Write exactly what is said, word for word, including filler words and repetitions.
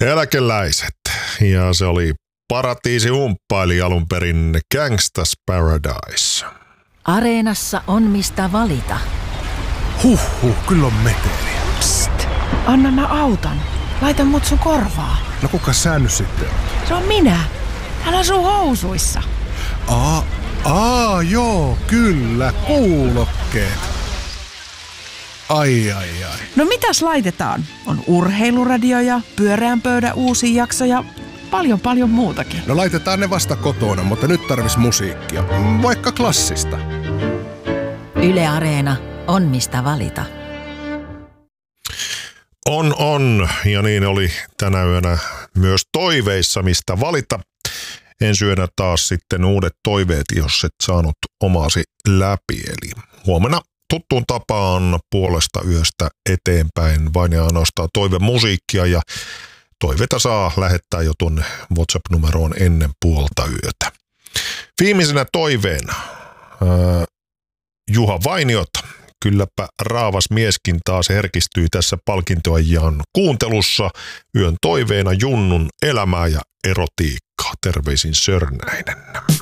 Eläkeläiset. Ja se oli Paratiisi umppaili alun perin Gangsta's Paradise. Areenassa on mistä valita. Huhhuh, kyllä on meteliä. Psst, anna mä auton. Laita mut sun korvaa. No kuka sä nyt sitten? Se on minä. Hän asuu housuissa. Aa, aa, joo, kyllä, kuulokkeet. Ai, ai, ai. No mitäs laitetaan? On urheiluradio ja pyöreän pöydän uusi jakso ja paljon paljon muutakin. No laitetaan ne vasta kotona, mutta nyt tarvis musiikkia. Vaikka klassista. Yle Areena on mistä valita. On, on. Ja niin oli tänä yönä myös toiveissa mistä valita. Ensi yönä taas sitten uudet toiveet, jos et saanut omaasi läpi. Eli huomenna tuttuun tapaan puolesta yöstä eteenpäin vain ja ainoastaan toivemusiikkia ja toiveita saa lähettää jo tuonne WhatsApp-numeroon ennen puolta yötä. Viimeisenä toiveena ää, Juha Vainiota. Kylläpä raavas mieskin taas herkistyi tässä palkintoajan kuuntelussa. Yön toiveena Junnun elämää ja erotiikkaa. Terveisin Sörnäinen.